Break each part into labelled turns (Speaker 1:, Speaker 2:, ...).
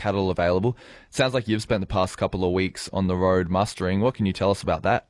Speaker 1: cattle available. Sounds like you've spent the past couple of weeks on the road mustering. What can you tell us about that?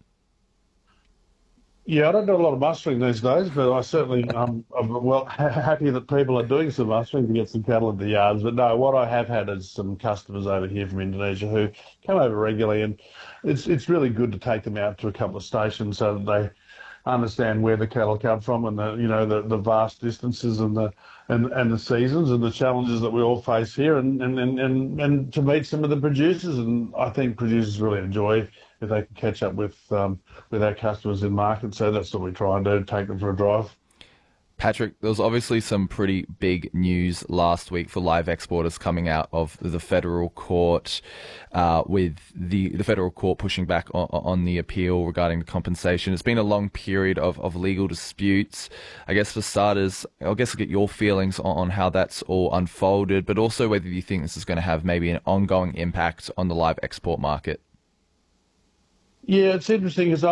Speaker 2: Yeah, I don't do a lot of mustering these days, but I certainly I'm well happy that people are doing some mustering to get some cattle into the yards. But no, what I have had is some customers over here from Indonesia who come over regularly, and it's really good to take them out to a couple of stations so that they understand where the cattle come from and the vast distances and the seasons and the challenges that we all face here and to meet some of the producers. And I think producers really enjoy if they can catch up with our customers in market. So that's what we try and do, take them for a drive.
Speaker 1: Patrick, there was obviously some pretty big news last week for live exporters coming out of the federal court, with the federal court pushing back on the appeal regarding the compensation. It's been a long period of legal disputes. I guess for starters, I'll get your feelings on how that's all unfolded, but also whether you think this is going to have maybe an ongoing impact on the live export market.
Speaker 2: Yeah, it's interesting because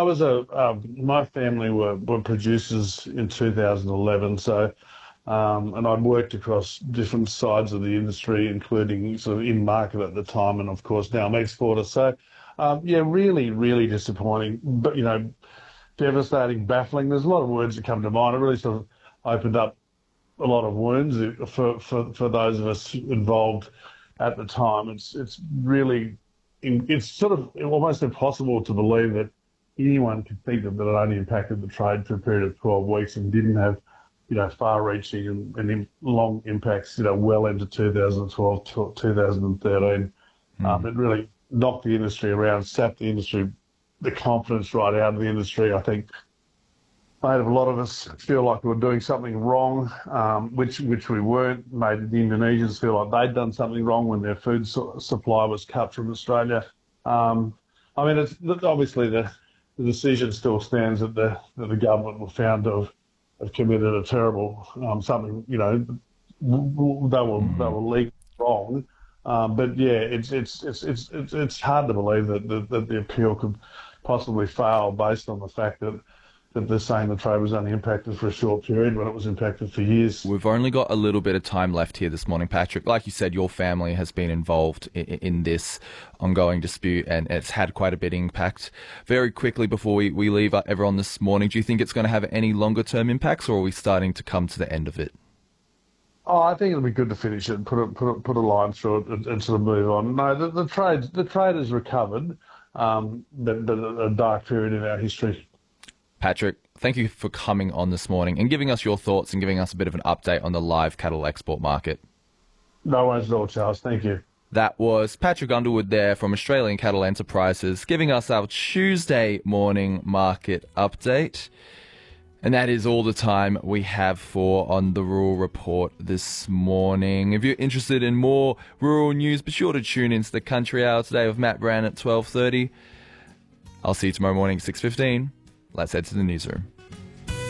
Speaker 2: my family were producers in 2011, so and I'd worked across different sides of the industry, including sort of in market at the time, and of course now I'm exporter. So yeah, really, really disappointing, but devastating, baffling. There's a lot of words that come to mind. It really sort of opened up a lot of wounds for those of us involved at the time. It's really it's sort of almost impossible to believe that anyone could think that it only impacted the trade for a period of 12 weeks and didn't have, far-reaching and long impacts, well into 2012 to 2013. It really knocked the industry around, sapped the industry, the confidence right out of the industry. I think made a lot of us feel like we were doing something wrong, which we weren't. Made the Indonesians feel like they'd done something wrong when their food supply was cut from Australia. I mean, it's obviously the decision still stands that the government were found to have committed a terrible something. They were legally wrong. But yeah, it's hard to believe that the appeal could possibly fail based on the fact that they're saying the trade was only impacted for a short period when it was impacted for years.
Speaker 1: We've only got a little bit of time left here this morning, Patrick. Like you said, your family has been involved in this ongoing dispute, and it's had quite a bit of impact. Very quickly, before we leave everyone this morning, do you think it's going to have any longer-term impacts, or are we starting to come to the end of it?
Speaker 2: Oh, I think it'll be good to finish it and put a line through it and sort of move on. No, the trade has recovered, but a dark period in our history.
Speaker 1: Patrick, thank you for coming on this morning and giving us your thoughts and giving us a bit of an update on the live cattle export market.
Speaker 2: No worries at all, Charles. Thank you.
Speaker 1: That was Patrick Underwood there from Australian Cattle Enterprises giving us our Tuesday morning market update. And that is all the time we have for On the Rural Report this morning. If you're interested in more rural news, be sure to tune into the Country Hour today with Matt Brown at 12:30. I'll see you tomorrow morning at 6:15. Let's head to the newsroom.